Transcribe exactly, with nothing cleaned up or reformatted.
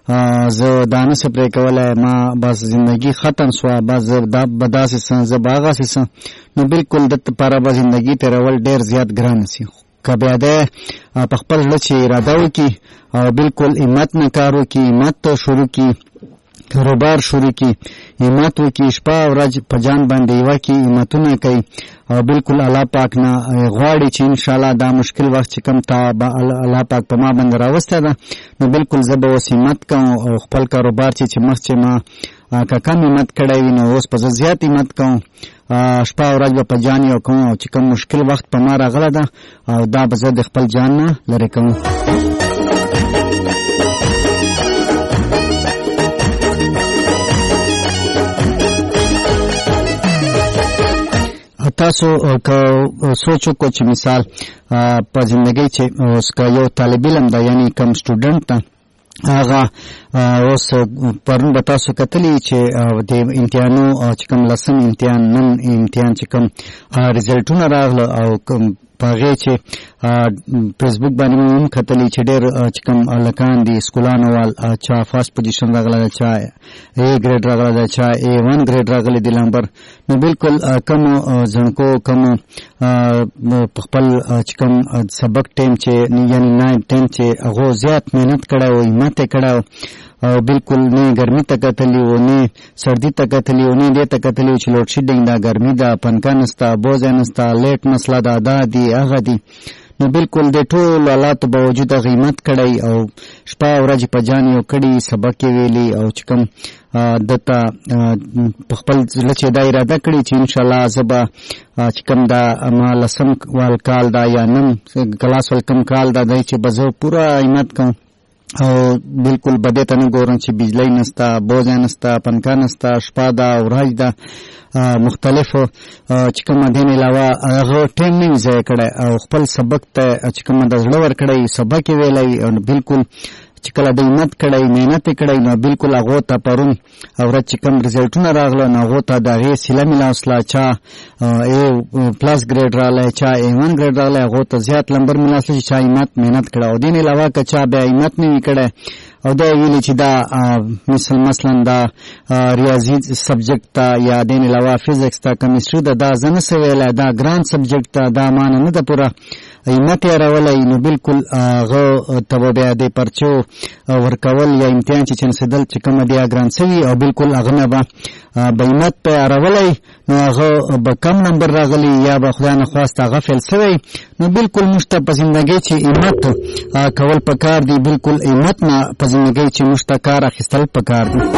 زه دا نه څه پرې کولی ما بس زندگی ختم سوه بس زه دا به داسې څه زه به هغسې څه نو بلکل د لپاره به زندګي تېرول ډېر زیات ګرانه سي که بیا دی په خپل زړه چې اراده وکړي او بلکل همت نه کار وکړي همت شروع کړي کاروبار شروع کی همت وکړي شپه او ورځ په جان باندې یوه کې همتونه کوي او بلکل الله پاک نه غواړي چې انشاءالله دا مشکل وخت چې کوم تا الله پاک په ما باندې راوستی ده نو بلکل زه به اوس همت کوم او خپل کاروبار چې چې مخ چې ما که کم همت کړی وي نو اوس به زه زیات همت کوم شپه او ورځ به په جان یو کوم او چې کوم مشکل وخت په ما راغلی ده او دا به زه د خپل جان نه لرې کوم. تاسو که سوچ وکړو چې مثال په زندګۍ چې اوس که یو طالب علم ده یعنی کم سټوډنټ ده هغه اوس پرون به تاسو کتلی چې د امتحانو چې کوم لسم امتحان نن امتحان چې کوم ریزلټونه راغله او کوم په هغې چې فیسبوک باندې مې هم کتلي چې ډېر چې کوم هلکان دي سکولانو وال چا فرسټ پوزیشن راغلی ده چا اے ګریډ راغلی ده چا اے ون ګریډ راغلی دی لمبر نو بلکل کومو زڼکو کومو په خپل چې کوم سبق ټایم چې یعنی ناین ټین چې هغو زیات محنت کړی و همت یې کړی و او بلکل نه ګرمي ته کتلی و نه سردي ته کتلی و نه دې ته کتلی و چې لوډ شیډینګ ده ګرمي ده پنکه نسته بوځی نسته لیټ مسله ده دا دي هغه دي نو بلکل د ټولو حالاتو باوجود هغه همت کړی او شپه ورځ په جان یو کړي سبق یې ویلي او چې کوم دته په خپل زړه چې دا اراده کړې چې انشاءالله زه به چې کوم دا ما لسم وال کال دا یا نم کلاس وال کم کال دا دی چې به زه پوره همت کوم او بلکل بدې ته نه ګورم چې بجلی نسته بوځی نسته پنکه نسته شپه ده ورځ ده مختلفو چې کومه دې نه علاوه هغه ټایم نه وي ضایع کړی او خپل سبق ته چې کومه د زړه ورکړی سبق یې ویلی او بلکل چې کله د همت کړی محنت یې کړی نو بلکل هغو ته پرون ورځ چې کوم ریزلټونه راغله نو هغو ته د هغې سیله میلاوسله چا اے پلس ګریډ راغلی چا اے ون ګریډ راغلی هغو ته زیات لمبر میلاوسله چې چا همت محنت کړی او دې نه علاوه که چا بیا همت نه وي کړی او دا ویلي چې دا مثل مثلا دا ریاضي سبجیکټ ته یا دې نه علاوه فزیکس ته کمیسټري ده دا زه نه څه ویلی دا ګران سبجیکټ ته دا مانه نه ده پوره همت یې اړولی نو بلکل هغه ته به بیا د پرچو ورکول یا امتحان چې چنسېدل چې کومه دی ګران سوي او بلکل هغه نه به به همت په یې اړولی نو هغه به کم نمبر راغلی یا به خدای نخواست هغه فیل سوی نو بلکل موږ ته په زندګۍ چې همت کول پکار دی بلکل همت نه په زندګۍ چې موږ ته کار اخیستل پکار دی.